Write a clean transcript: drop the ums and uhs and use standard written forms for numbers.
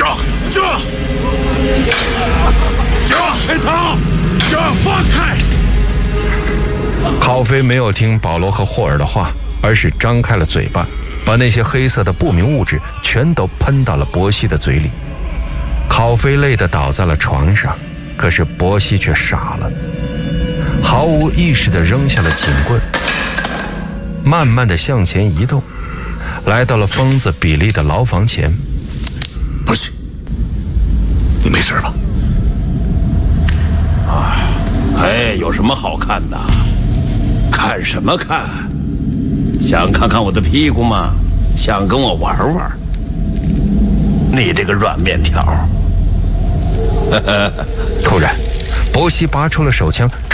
开他！放开！ 考菲没有听保罗和霍尔的话，而是张开了嘴巴，把那些黑色的不明物质全都喷到了伯西的嘴里。考菲累得倒在了床上，可是伯西却傻了，毫无意识地扔下了警棍，慢慢地向前移动，来到了疯子比利的牢房前。 伯西，你没事吧？ 有什么好看的？看什么看？想看看我的屁股吗？想跟我玩玩？你这个软面条！ 突然，伯西拔出了手枪。